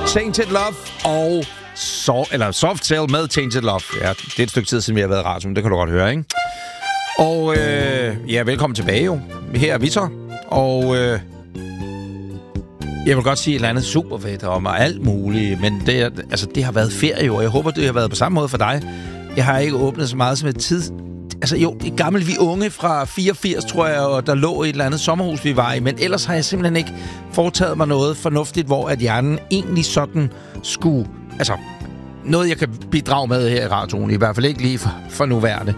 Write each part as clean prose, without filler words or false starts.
Tainted Love og Soft Cell med Tainted Love. Ja, det er et stykke tid siden, vi har været i radioen. Det kan du godt høre, ikke? Og ja, velkommen tilbage jo. Her er vi så. Og jeg vil godt sige et eller andet superfedt om og alt muligt. Men det har været ferie, og jeg håber, det har været på samme måde for dig. Jeg har ikke åbnet så meget som et tid. Altså jo, et gammelt vi unge fra 84, tror jeg, og der lå et eller andet sommerhus, vi var i. Men ellers har jeg simpelthen ikke foretaget mig noget fornuftigt, hvor at hjernen egentlig sådan skulle... Altså, noget jeg kan bidrage med her i radioen, i hvert fald ikke lige for nuværende.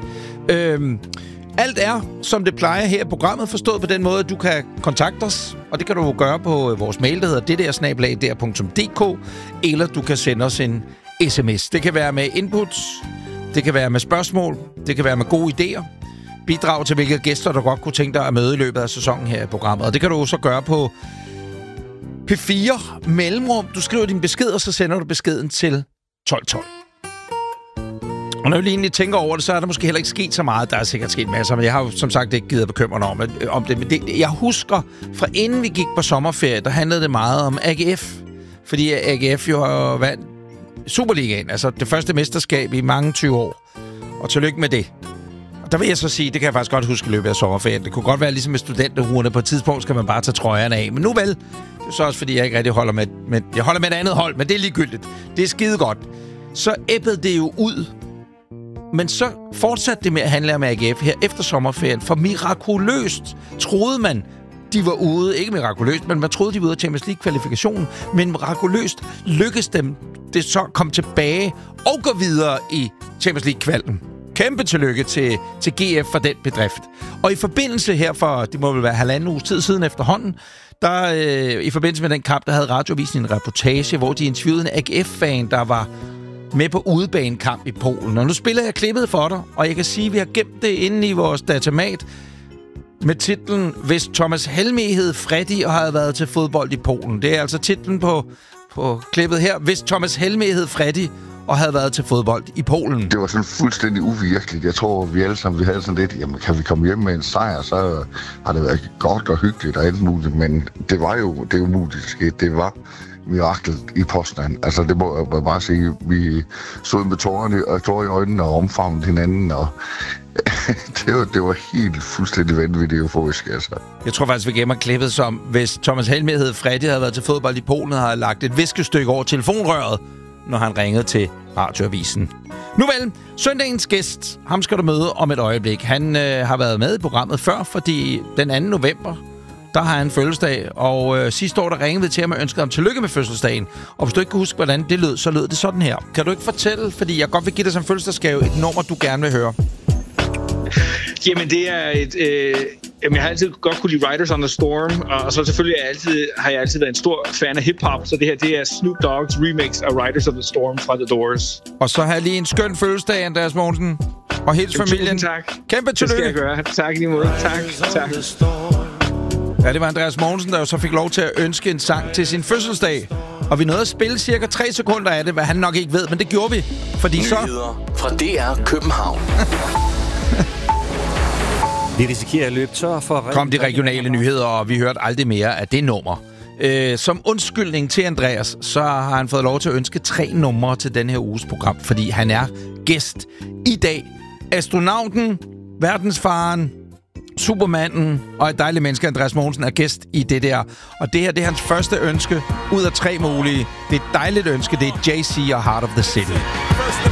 Alt er, som det plejer her i programmet, forstået på den måde, at du kan kontakte os. Og det kan du gøre på vores mail, der hedder det_der@der.dk, eller du kan sende os en sms. Det kan være med inputs, det kan være med spørgsmål, det kan være med gode idéer. Bidrag til, hvilke gæster, du godt kunne tænke dig at møde i løbet af sæsonen her i programmet. Og det kan du så gøre på P4 mellemrum. Du skriver din besked, og så sender du beskeden til 1212. Og når jeg lige egentlig tænker over det, så er der måske heller ikke sket så meget. Der er sikkert sket masser, men jeg har jo som sagt ikke givet at bekymre mig om det. Men jeg husker, fra inden vi gik på sommerferie, der handlede det meget om AGF. Fordi AGF jo har vandt Superligaen, altså det første mesterskab i mange 20 år. Og tillykke med det. Og der vil jeg så sige, det kan jeg faktisk godt huske i løbet af sommerferien. Det kunne godt være ligesom med studenterhuerne. På et tidspunkt skal man bare tage trøjerne af. Men nu vel, det er så også fordi, jeg ikke rigtig holder med... Jeg holder med et andet hold, men det er ligegyldigt. Det er skide godt. Så æbbede det jo ud. Men så fortsatte det med at handle om AGF her efter sommerferien. For mirakuløst troede man, de var ude. Ikke mirakuløst, men man troede, de var ude af Champions League-kvalifikationen. Men mirakuløst lykkedes dem det så komme tilbage og gå videre i Champions League-kvalden. Kæmpe tillykke til GF for den bedrift. Og i forbindelse her for, det må vel være 1,5 uges tid siden efterhånden, der i forbindelse med den kamp, der havde Radioavisen en reportage, hvor de interviewede en AGF-fan, der var med på udebanekamp i Polen. Og nu spiller jeg klippet for dig, og jeg kan sige, at vi har gemt det inde i vores datamat med titlen "Hvis Thomas Helmig hed Freddy og havde været til fodbold i Polen". Det er altså titlen på klippet her. "Hvis Thomas Helmig hed Freddy og havde været til fodbold i Polen". Det var sådan fuldstændig uvirkeligt. Jeg tror, vi alle sammen havde sådan lidt, jamen kan vi komme hjem med en sejr, så har det været godt og hyggeligt og alt muligt. Men det var jo det umuligt skete. Det var mirakel i Poznan. Altså det må jeg bare sige. Vi stod med tårer i øjnene og omfavnede hinanden, og det var helt fuldstændig vanvittigt euforisk, altså. Jeg tror faktisk, vi gemmer klippet som, hvis Thomas Helmig hed Freddy havde været til fodbold i Polen, havde lagt et viskestykke over telefonrøret, når han ringede til Radioavisen. Nu vel, søndagens gæst, ham skal du møde om et øjeblik. Han har været med i programmet før, fordi den 2. november, der har han fødselsdag, og sidste år, der ringede vi til ham og ønskede ham tillykke med fødselsdagen. Og hvis du ikke kan huske, hvordan det lød, så lød det sådan her. Kan du ikke fortælle, fordi jeg godt vil give dig som fødselsdagsgave et nummer, du gerne vil høre? Jamen, det er jeg har altid godt kunne lide Riders on the Storm, og så selvfølgelig har jeg altid været en stor fan af hip-hop, så det her, det er Snoop Dogg's remix af Riders on the Storm fra The Doors. Og så har jeg lige en skøn fødselsdag, Andreas Mogensen, og hils familien. Tak. Kæmpe tillykke. Det skal jeg gøre. Tak lige måde. Tak. Ja, det var Andreas Mogensen, der jo så fik lov til at ønske en sang til sin fødselsdag. Og vi nåede at spille cirka 3 sekunder af det, hvad han nok ikke ved, men det gjorde vi. Fordi nyheder fra DR København. Vi risikerer at løbe tør for... Kom de regionale nyheder, og vi hørte aldrig mere af det nummer. Som undskyldning til Andreas, så har han fået lov til at ønske 3 numre til den her uges program, fordi han er gæst i dag. Astronauten, verdensfaren, supermanden og et dejligt menneske, Andreas Mogensen, er gæst i det der. Og det her, det er hans første ønske ud af 3 mulige. Det er et dejligt ønske, det er Jay-Z og Heart of the City.